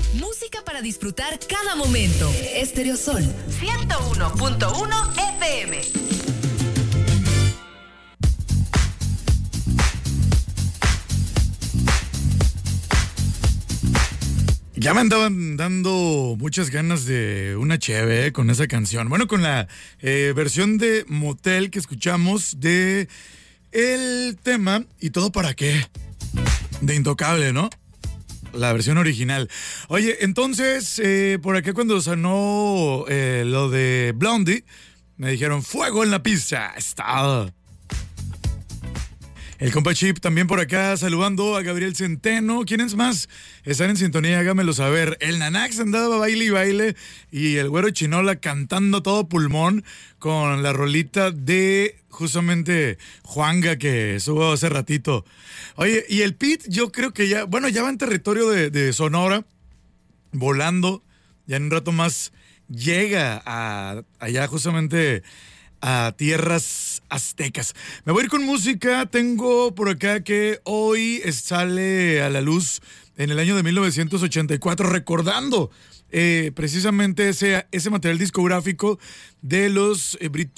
Música para disfrutar cada momento. Estéreo Sol 101.1 FM. Ya me andaban dando muchas ganas de una cheve con esa canción. Bueno, con la versión de Motel que escuchamos de el tema ¿Y todo para qué? De Intocable, ¿no? La versión original. Oye, entonces, por acá cuando sonó lo de Blondie, me dijeron fuego en la pizza. Está. El compa Chip también por acá saludando a Gabriel Centeno. ¿Quiénes más están en sintonía? Hágamelo saber. El Nanax andaba baile y baile y el Güero Chinola cantando todo pulmón con la rolita de justamente Juanga que subo hace ratito. Oye, y el Pete yo creo que ya, bueno, ya va en territorio de Sonora, volando. Ya en un rato más llega allá justamente a tierras aztecas. Me voy a ir con música. Tengo por acá que hoy sale a la luz en el año de 1984, recordando precisamente ese material discográfico de los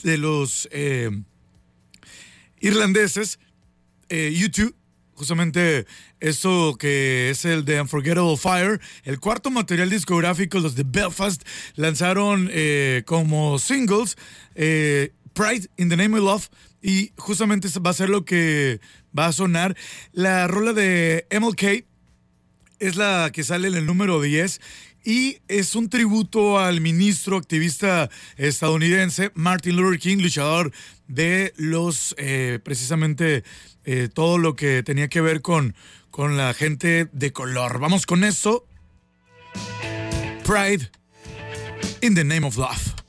irlandeses, U2. Justamente eso que es el de Unforgettable Fire, el cuarto material discográfico, los de Belfast, lanzaron como singles Pride in the Name of Love, y justamente va a ser lo que va a sonar. La rola de MLK es la que sale en el número 10 y es un tributo al ministro activista estadounidense Martin Luther King, luchador de los precisamente todo lo que tenía que ver con la gente de color. Vamos con eso. Pride in the Name of Love.